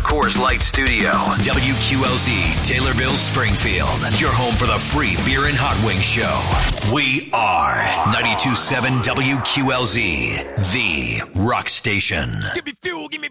Coors Light Studio. WQLZ, Taylorville, Springfield. Your home for the free beer and hot wing show. We are 92.7 WQLZ, the rock station. Give me fuel, give me